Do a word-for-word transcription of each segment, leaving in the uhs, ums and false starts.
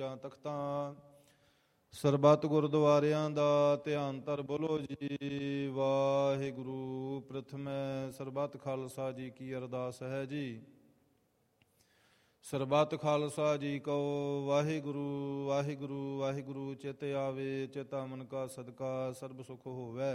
ਤਖਤਾਂ ਸਰਬੱਤ ਗੁਰਦੁਆਰਿਆਂ ਦਾ ਧਿਆਨ ਧਰ ਬੋਲੋ ਜੀ ਵਾਹਿਗੁਰੂ। ਪ੍ਰਥਮੈ ਸਰਬੱਤ ਖਾਲਸਾ ਜੀ ਕੀ ਅਰਦਾਸ ਹੈ ਜੀ। ਸਰਬੱਤ ਖਾਲਸਾ ਜੀ ਕਹੋ ਵਾਹਿਗੁਰੂ ਵਾਹਿਗੁਰੂ ਵਾਹਿਗੁਰੂ। ਚਿਤ ਆਵੇ ਚਿਤਾ ਮਨ ਕਾ ਸਦਕਾ ਸਰਬ ਸੁਖ ਹੋਵੈ।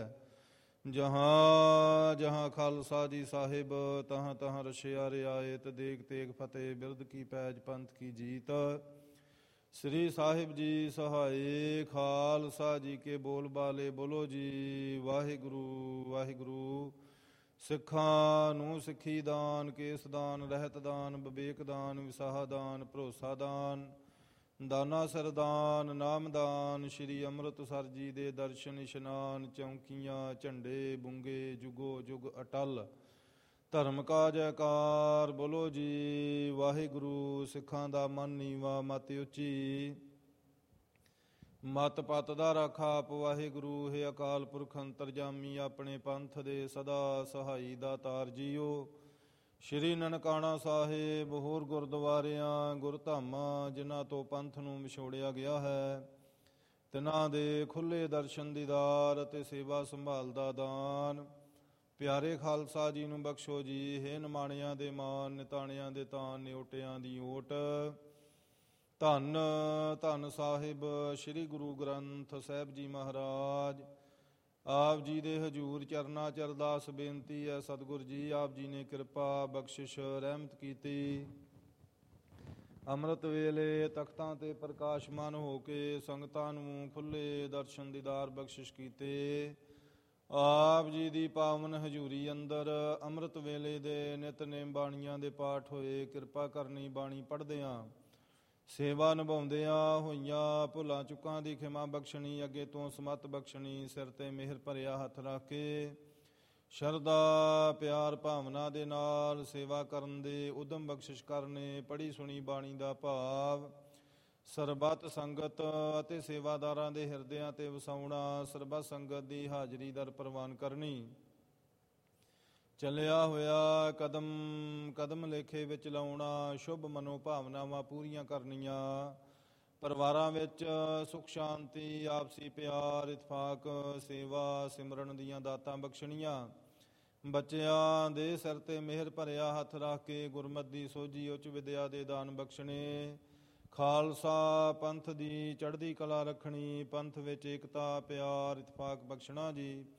ਜਹਾਂ ਜਹਾਂ ਖਾਲਸਾ ਜੀ ਸਾਹਿਬ ਤਹਾਂ ਤਹਾਂ ਰਛਿਆ ਰਿਆਇਤ। ਦੇਖ ਤੇਗ ਫਤਿਹ ਬਿਰਦ ਕੀ ਪੈਜ ਪੰਥ ਕੀ ਜੀਤ। ਸ੍ਰੀ ਸਾਹਿਬ ਜੀ ਸਹਾਏ ਖਾਲਸਾ ਜੀ ਕੇ ਬੋਲ ਬਾਲੇ ਬੋਲੋ ਜੀ ਵਾਹਿਗੁਰੂ ਵਾਹਿਗੁਰੂ। ਸਿੱਖਾਂ ਨੂੰ ਸਿੱਖੀ ਦਾਨ, ਕੇਸ ਦਾਨ, ਰਹਿਤ ਦਾਨ, ਵਿਵੇਕ ਦਾਨ, ਵਿਸਾਹਾ ਦਾਨ, ਭਰੋਸਾ ਦਾਨ, ਦਾਨਾ ਸਰਦਾਨ, ਨਾਮਦਾਨ। ਸ਼੍ਰੀ ਅੰਮ੍ਰਿਤਸਰ ਜੀ ਦੇ ਦਰਸ਼ਨ ਇਸ਼ਨਾਨ, ਚੌਂਕੀਆਂ, ਝੰਡੇ, ਬੁੰਗੇ, ਜੁਗੋ ਜੁਗ ਅਟਲ। ਧਰਮ ਕਾ ਜੈਕਾਰ ਬੋਲੋ ਜੀ ਵਾਹਿਗੁਰੂ। ਸਿੱਖਾਂ ਦਾ ਮਨ ਨੀਵਾਂ ਮਤ ਉੱਚੀ, ਮਤ ਪਤ ਦਾ ਰਾਖਾ ਆਪ ਵਾਹਿਗੁਰੂ। ਹੈ ਅਕਾਲ ਪੁਰਖ ਅੰਤਰਜਾਮੀ, ਆਪਣੇ ਪੰਥ ਦੇ ਸਦਾ ਸਹਾਈ ਦਾਤਾਰ ਜੀਓ। ਸ਼੍ਰੀ ਨਨਕਾਣਾ ਸਾਹਿਬ ਹੋਰ ਗੁਰਦੁਆਰਿਆਂ ਗੁਰਧਾਮਾਂ ਜਿਨ੍ਹਾਂ ਤੋਂ ਪੰਥ ਨੂੰ ਵਿਛੋੜਿਆ ਗਿਆ ਹੈ, ਤਿਨਾਂ ਦੇ ਖੁੱਲ੍ਹੇ ਦਰਸ਼ਨ ਦੀਦਾਰ ਅਤੇ ਸੇਵਾ ਸੰਭਾਲ ਦਾ ਦਾਨ ਪਿਆਰੇ ਖਾਲਸਾ ਜੀ ਨੂੰ ਬਖਸ਼ੋ ਜੀ। ਹੇ ਨਿਮਾਣਿਆਂ ਦੇ ਮਾਨ, ਨਿਤਾਣਿਆਂ ਦੇ ਤਾਨ, ਨਿਓਟਿਆਂ ਦੀ ਓਟ। ਧੰਨ ਧੰਨ ਸਾਹਿਬ ਸ਼੍ਰੀ ਗੁਰੂ ਗ੍ਰੰਥ ਸਾਹਿਬ ਜੀ ਮਹਾਰਾਜ। ਆਪ ਜੀ ਦੇ ਹਜ਼ੂਰ ਚਰਨਾਂ ਚ ਅਰਦਾਸ ਬੇਨਤੀ ਹੈ ਸਤਿਗੁਰ ਜੀ ਆਪ ਜੀ ਨੇ ਕਿਰਪਾ ਬਖਸ਼ਿਸ਼ ਰਹਿਮਤ ਕੀਤੀ। ਅੰਮ੍ਰਿਤ ਵੇਲੇ ਤਖਤਾਂ ਤੇ ਪ੍ਰਕਾਸ਼ਮਾਨ ਹੋ ਕੇ ਸੰਗਤਾਂ ਨੂੰ ਖੁੱਲ੍ਹੇ ਦਰਸ਼ਨ ਦੀਦਾਰ ਬਖਸ਼ਿਸ਼ ਕੀਤੇ। ਆਪ ਜੀ ਦੀ ਪਾਵਨ ਹਜ਼ੂਰੀ ਅੰਦਰ ਅੰਮ੍ਰਿਤ ਵੇਲੇ ਦੇ ਨਿਤਨੇਮ ਬਾਣੀਆਂ ਦੇ ਪਾਠ ਹੋਏ। ਕਿਰਪਾ ਕਰਨੀ ਬਾਣੀ ਪੜ੍ਹਦਿਆਂ, ਸੇਵਾ ਨਿਭਾਉਂਦਿਆਂ ਹੋਈਆਂ ਭੁੱਲਾਂ ਚੁੱਕਾਂ ਦੀ ਖਿਮਾ ਬਖਸ਼ਣੀ, ਅੱਗੇ ਤੋਂ ਸਮੱਤ ਬਖਸ਼ਣੀ। ਸਿਰ ਤੇ ਮਿਹਰ ਭਰਿਆ ਹੱਥ ਰੱਖ ਕੇ ਸ਼ਰਧਾ ਪਿਆਰ ਭਾਵਨਾ ਦੇ ਨਾਲ ਸੇਵਾ ਕਰਨ ਦੇ ਉਦਮ ਬਖਸ਼ਿਸ਼ ਕਰਨੇ। ਪੜ੍ਹੀ ਸੁਣੀ ਬਾਣੀ ਦਾ ਭਾਵ ਸਰਬੱਤ ਸੰਗਤ ਅਤੇ ਸੇਵਾਦਾਰਾਂ ਦੇ ਹਿਰਦਿਆਂ ਤੇ ਵਸਾਉਣਾ। ਸਰਬੱਤ ਸੰਗਤ ਦੀ ਹਾਜ਼ਰੀ ਦਰ ਪ੍ਰਵਾਨ ਕਰਨੀ। ਚੱਲਿਆ ਹੋਇਆ ਕਦਮ ਕਦਮ ਲੇਖੇ ਵਿੱਚ ਲਾਉਣਾ। ਸ਼ੁਭ ਮਨੋ ਭਾਵਨਾਵਾਂ ਪੂਰੀਆਂ ਕਰਨੀਆਂ। ਪਰਿਵਾਰਾਂ ਵਿੱਚ ਸੁਖ ਸ਼ਾਂਤੀ, ਆਪਸੀ ਪਿਆਰ, ਇਤਫਾਕ, ਸੇਵਾ ਸਿਮਰਨ ਦੀਆਂ ਦਾਤਾਂ ਬਖਸ਼ਣੀਆਂ। ਬੱਚਿਆਂ ਦੇ ਸਿਰ ਤੇ ਮਿਹਰ ਭਰਿਆ ਹੱਥ ਰੱਖ ਕੇ ਗੁਰਮਤਿ ਦੀ ਸੋਝੀ ਉੱਚ ਵਿਦਿਆ ਦੇ ਦਾਨ ਬਖਸ਼ਣੇ। ਖਾਲਸਾ ਪੰਥ ਦੀ ਚੜ੍ਹਦੀ ਕਲਾ ਰੱਖਣੀ। ਪੰਥ ਵਿੱਚ ਏਕਤਾ ਪਿਆਰ ਇਤਫਾਕ ਬਖਸ਼ਣਾ ਜੀ।